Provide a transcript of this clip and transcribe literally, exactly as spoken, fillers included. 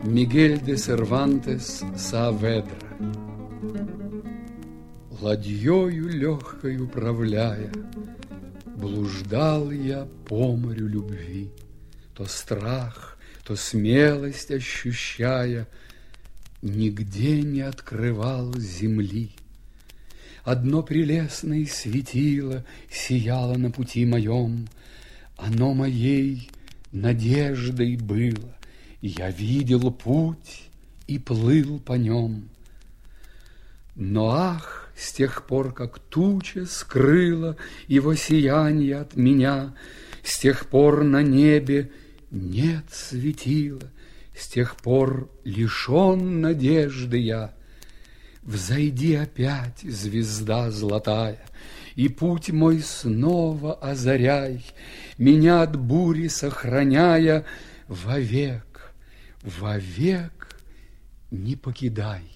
Мигель де Сервантес Сааведра. Ладьёю легкой управляя, блуждал я по морю любви, то страх, то смелость ощущая, нигде не открывал земли. Одно прелестное светило сияло на пути моем, оно моей надеждой было. Я видел путь и плыл по нем. Но ах, с тех пор, как туча скрыла его сияние от меня, с тех пор на небе нет светила, с тех пор лишен надежды я. Взойди опять, звезда золотая, и путь мой снова озаряй, меня от бури сохраняя, вовек, вовек не покидай.